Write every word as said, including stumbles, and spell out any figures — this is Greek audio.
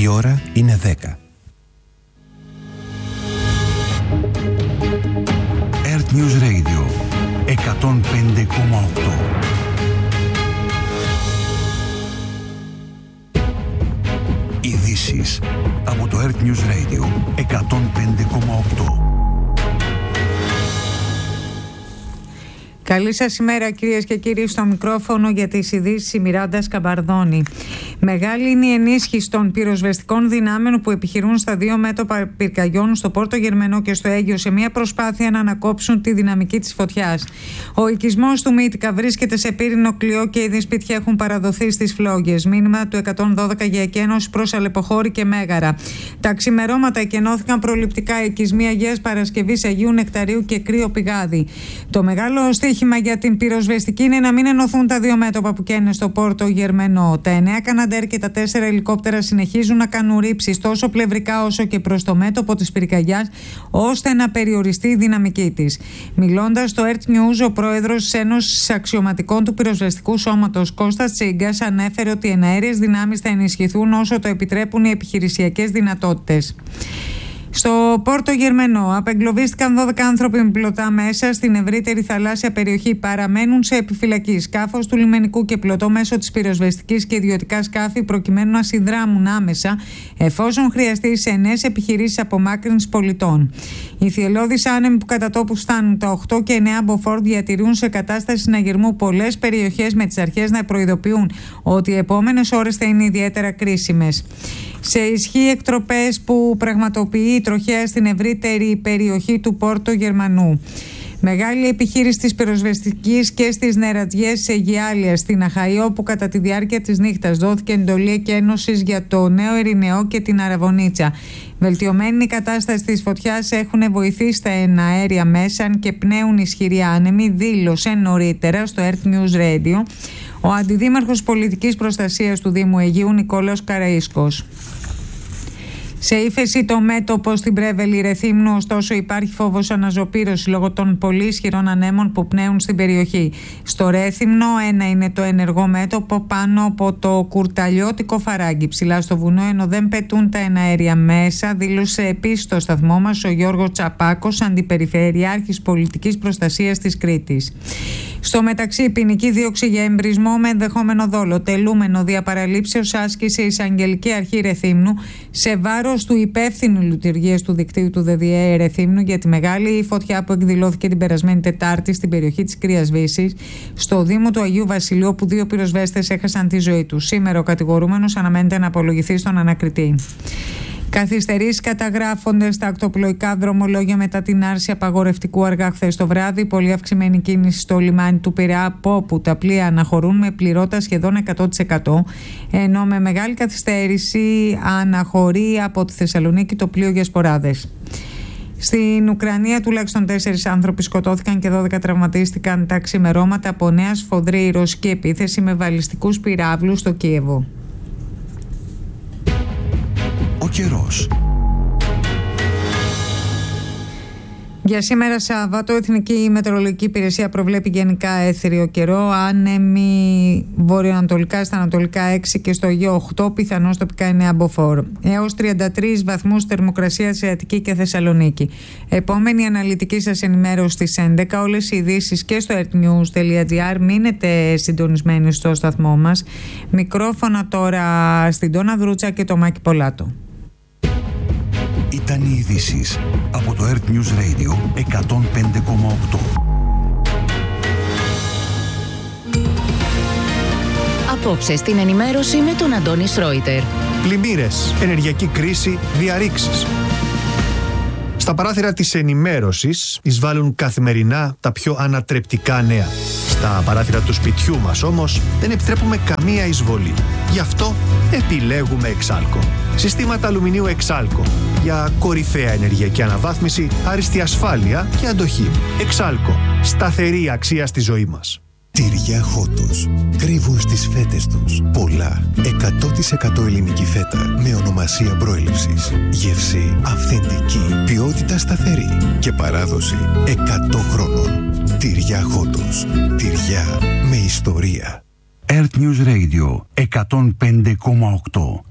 Η ώρα είναι δέκα. Earth News Radio εκατόν πέντε κόμμα οκτώ. Ειδήσεις από το Earth News Radio εκατόν πέντε κόμμα οκτώ. Καλή σας ημέρα κυρίες και κύριοι, στο μικρόφωνο για τις ειδήσεις η Μιράντα Σκαμπαρδόνη. Μεγάλη είναι η ενίσχυση των πυροσβεστικών δυνάμεων που επιχειρούν στα δύο μέτωπα πυρκαγιών στο Πόρτο Γερμενό και στο Αίγιο σε μια προσπάθεια να ανακόψουν τη δυναμική της φωτιάς. Ο οικισμός του Μύτικα βρίσκεται σε πύρινο κλειό και ήδη σπίτια έχουν παραδοθεί στις φλόγες. Μήνυμα του εκατόν δώδεκα για εκένωση προς Αλεποχώρη και Μέγαρα. Τα ξημερώματα εκενώθηκαν προληπτικά οικισμοί Αγίας Παρασκευής, Αγίου Νεκταρίου και Κρύο Πηγάδι. Το μεγάλο στοίχημα για την πυροσβεστική είναι να μην ενωθούν τα δύο μέτωπα που καίνε στο Πόρτο Γερμενό. Τα εννέα Καναντέρ και τα τέσσερα ελικόπτερα συνεχίζουν να κάνουν ρήψεις τόσο πλευρικά όσο και προς το μέτωπο της πυρκαγιάς, ώστε να περιοριστεί η δυναμική της. Μιλώντας στο Earth News, ο πρόεδρος της Ένωσης Αξιωματικών του Πυροσβεστικού Σώματος, Κώστας Τσίγκας, ανέφερε ότι οι εναέριες δυνάμεις θα ενισχυθούν όσο το επιτρέπουν οι επιχειρησιακές δυνατότητες. Στο Πόρτο Γερμενό απεγκλωβίστηκαν δώδεκα άνθρωποι με πλωτά μέσα στην ευρύτερη θαλάσσια περιοχή. Παραμένουν σε επιφυλακή σκάφος του λιμενικού και πλωτό μέσω της πυροσβεστικής και ιδιωτικά σκάφη προκειμένου να συνδράμουν άμεσα εφόσον χρειαστεί σε νέες επιχειρήσεις απομάκρυνσης πολιτών. Οι θυελλώδεις άνεμοι που κατά τόπου φτάνουν τα οκτώ και εννέα μποφόρ διατηρούν σε κατάσταση συναγερμού πολλές περιοχές, με τις αρχές να προειδοποιούν ότι οι επόμενες ώρες θα είναι ιδιαίτερα κρίσιμες. Σε ισχύ εκτροπές που πραγματοποιεί η τροχέα στην ευρύτερη περιοχή του Πόρτο Γερμανού. Μεγάλη επιχείρηση της πυροσβεστικής και στις νερατζιές σε Αιγιάλια στην Αχαΐο, όπου κατά τη διάρκεια της νύχτας δόθηκε εντολή εκένωσης για το Νέο Ειρηναιό και την Αραβωνίτσα. Βελτιωμένη η κατάσταση της φωτιάς έχουν βοηθήσει τα εναέρια μέσα και πνέουν ισχυροί άνεμοι, δήλωσε νωρίτερα στο Earth News Radio ο Αντιδήμαρχος Πολιτικής Προστασίας του Δήμου Αιγείου Νικόλαος Καραΐσκος. Σε ύφεση το μέτωπο στην Πρέβελη Ρεθύμνου, ωστόσο υπάρχει φόβος αναζωπήρωση λόγω των πολύ ισχυρών ανέμων που πνέουν στην περιοχή. Στο Ρέθυμνο ένα είναι το ενεργό μέτωπο πάνω από το κουρταλιώτικο Φαράγγι, ψηλά στο βουνό, ενώ δεν πετούν τα εναέρια μέσα, δήλωσε επίσης στο σταθμό μας ο Γιώργος Τσαπάκος, Αντιπεριφερειάρχης Πολιτικής Προστασίας της Κρήτης. Στο μεταξύ, ποινική δίωξη για εμπρισμό με ενδεχόμενο δόλο, τελούμενο διαπαραλήψεως, άσκησε η Εισαγγελική Αρχή Ρεθύμνου σε βάρος του υπεύθυνου λειτουργίας του δικτύου του ΔΔΕ Ρεθύμνου για τη μεγάλη φωτιά που εκδηλώθηκε την περασμένη Τετάρτη στην περιοχή της Κρύας Βύσσης, στο Δήμο του Αγίου Βασιλείου, όπου δύο πυροσβέστες έχασαν τη ζωή τους. Σήμερα ο κατηγορούμενος αναμένεται να απολογηθεί στον ανακριτή. Καθυστερήσεις καταγράφονται στα ακτοπλοϊκά δρομολόγια μετά την άρση απαγορευτικού αργά χθες το βράδυ. Πολύ αυξημένη κίνηση στο λιμάνι του Πειραιά, από όπου τα πλοία αναχωρούν με πληρότητα σχεδόν εκατό τοις εκατό, ενώ με μεγάλη καθυστέρηση αναχωρεί από τη Θεσσαλονίκη το πλοίο για σποράδες. Στην Ουκρανία τουλάχιστον τέσσερις άνθρωποι σκοτώθηκαν και δώδεκα τραυματίστηκαν τα ξημερώματα από νέα σφοδρή ρωσική επίθεση με βαλιστικούς πυράβλους στο Κίεβο. Ο καιρός. Για σήμερα Σάββατο, η Εθνική Μετεωρολογική Υπηρεσία προβλέπει γενικά έθριο καιρό. Άνεμοι βορειοανατολικά στα ανατολικά έξι και στο Αιγαίο οκτώ, πιθανώς τοπικά εννέα μποφόρ. Έως τριάντα τρεις βαθμούς θερμοκρασία σε Αττική και Θεσσαλονίκη. Επόμενη αναλυτική σας ενημέρωση στις έντεκα. Όλες οι ειδήσεις και στο earthnews.gr. Μείνετε συντονισμένοι στο σταθμό μας. Μικρόφωνα τώρα στην Τόνα Δρούτσα και το Μάκη Πολάτο. Ήταν οι ειδήσεις από το Earth News Radio εκατόν πέντε κόμμα οκτώ. Απόψε στην ενημέρωση με τον Αντώνη Σρόιτερ. Πλημμύρες, ενεργειακή κρίση, διαρρήξεις. Στα παράθυρα της ενημέρωσης εισβάλλουν καθημερινά τα πιο ανατρεπτικά νέα. Στα παράθυρα του σπιτιού μας όμως δεν επιτρέπουμε καμία εισβολή. Γι' αυτό επιλέγουμε Εξάλκο. Συστήματα αλουμινίου Εξάλκο για κορυφαία ενεργειακή αναβάθμιση, άριστη ασφάλεια και αντοχή. Εξάλκο. Σταθερή αξία στη ζωή μας. Τυριά Χότος. Κρύβουν στις φέτες τους πολλά. εκατό τοις εκατό ελληνική φέτα με ονομασία προέλευσης. Γεύση αυθεντική. Ποιότητα σταθερή. Και παράδοση εκατό χρόνων. Τυριά Χότος. Τυριά με ιστορία. Earth News Radio εκατόν πέντε κόμμα οκτώ.